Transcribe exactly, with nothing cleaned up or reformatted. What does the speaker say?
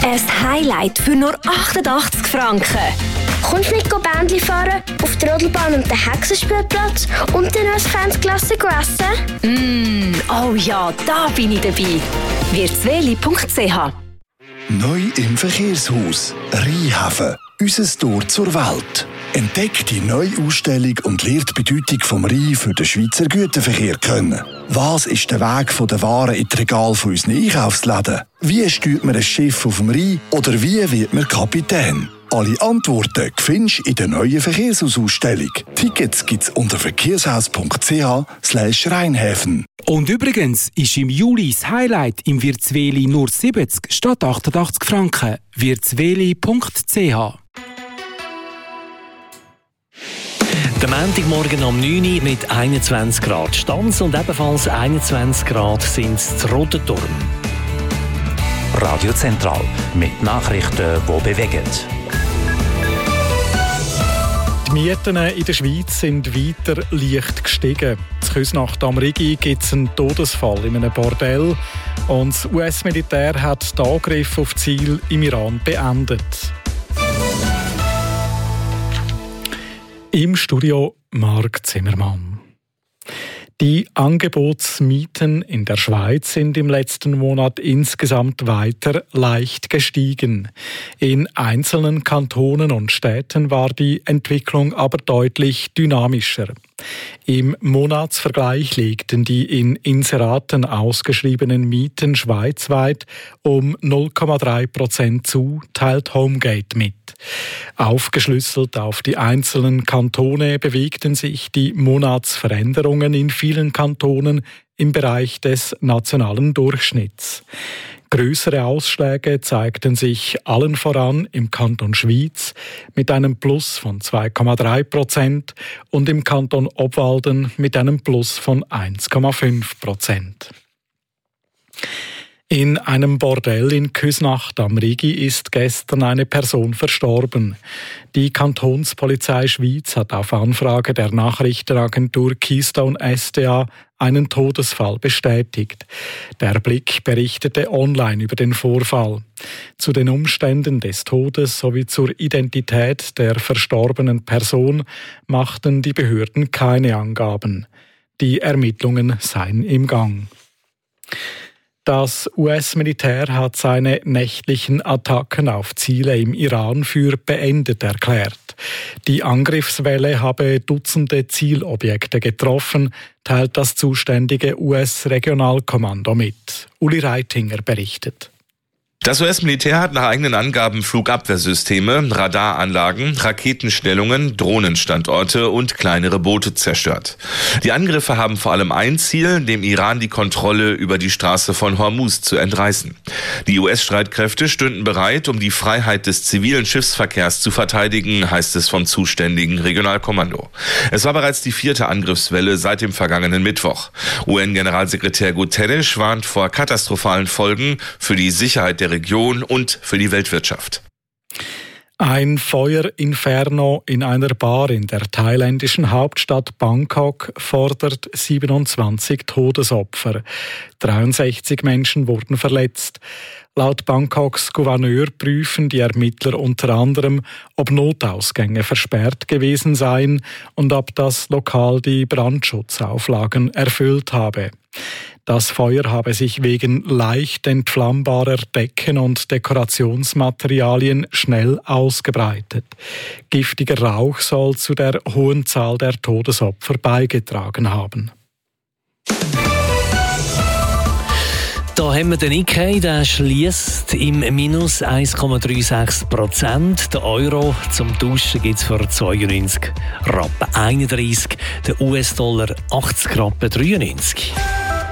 Ein Highlight für nur achtundachtzig Franken. Kommst du mit Bändli fahren, auf der Rodelbahn und den Hexenspielplatz und dann noch ein Fernsklasse essen? Mm, oh ja, da bin ich dabei. wirtsweli punkt c h. Neu im Verkehrshaus Rheinhafen. Unser Tor zur Welt. Entdeckt die neue Ausstellung und lernt die Bedeutung vom Rhein für den Schweizer Güterverkehr kennen. Was ist der Weg von den Waren in die Regale von unseren Einkaufsläden? Wie steuert man ein Schiff auf dem Rhein? Oder wie wird man Kapitän? Alle Antworten findest du in der neuen Verkehrshausausstellung. Tickets gibt's unter verkehrshaus punkt c h slash Rheinhäfen. Und übrigens ist im Juli das Highlight im Wirtsweli nur siebzig statt achtundachtzig Franken. wirtsweli punkt c h. Der Montagmorgen um neun Uhr mit einundzwanzig Grad Stanz und ebenfalls einundzwanzig Grad sind es Rotenturm. Radio Zentral mit Nachrichten, die bewegen. Die Mieten in der Schweiz sind weiter leicht gestiegen. In Küsnacht am Rigi gibt es einen Todesfall in einem Bordell und das U S-Militär hat den Angriff auf Ziel im Iran beendet. Im Studio Marc Zimmermann. Die Angebotsmieten in der Schweiz sind im letzten Monat insgesamt weiter leicht gestiegen. In einzelnen Kantonen und Städten war die Entwicklung aber deutlich dynamischer. Im Monatsvergleich legten die in Inseraten ausgeschriebenen Mieten schweizweit um null Komma drei Prozent zu, teilt Homegate mit. Aufgeschlüsselt auf die einzelnen Kantone bewegten sich die Monatsveränderungen in vielen Kantonen im Bereich des nationalen Durchschnitts. Größere Ausschläge zeigten sich allen voran im Kanton Schwyz mit einem Plus von zwei Komma drei Prozent und im Kanton Obwalden mit einem Plus von eins Komma fünf Prozent. In einem Bordell in Küsnacht am Rigi ist gestern eine Person verstorben. Die Kantonspolizei Schwyz hat auf Anfrage der Nachrichtenagentur Keystone S D A einen Todesfall bestätigt. Der Blick berichtete online über den Vorfall. Zu den Umständen des Todes sowie zur Identität der verstorbenen Person machten die Behörden keine Angaben. Die Ermittlungen seien im Gang. Das U S-Militär hat seine nächtlichen Attacken auf Ziele im Iran für beendet erklärt. Die Angriffswelle habe Dutzende Zielobjekte getroffen, teilt das zuständige U S-Regionalkommando mit. Uli Reitinger berichtet. Das U S-Militär hat nach eigenen Angaben Flugabwehrsysteme, Radaranlagen, Raketenstellungen, Drohnenstandorte und kleinere Boote zerstört. Die Angriffe haben vor allem ein Ziel, dem Iran die Kontrolle über die Straße von Hormuz zu entreißen. Die U S-Streitkräfte stünden bereit, um die Freiheit des zivilen Schiffsverkehrs zu verteidigen, heißt es vom zuständigen Regionalkommando. Es war bereits die vierte Angriffswelle seit dem vergangenen Mittwoch. U N-Generalsekretär Guterres warnt vor katastrophalen Folgen für die Sicherheit der Region und für die Weltwirtschaft. Ein Feuerinferno in einer Bar in der thailändischen Hauptstadt Bangkok fordert siebenundzwanzig Todesopfer. dreiundsechzig Menschen wurden verletzt. Laut Bangkoks Gouverneur prüfen die Ermittler unter anderem, ob Notausgänge versperrt gewesen seien und ob das Lokal die Brandschutzauflagen erfüllt habe. Das Feuer habe sich wegen leicht entflammbarer Decken und Dekorationsmaterialien schnell ausgebreitet. Giftiger Rauch soll zu der hohen Zahl der Todesopfer beigetragen haben. Da haben wir den Nikkei, der schliesst im Minus eins Komma sechsunddreißig Prozent. Der Euro zum Tauschen gibt es für zweiundneunzig Rappen einunddreißig, der U S-Dollar achtzig Rappen dreiundneunzig.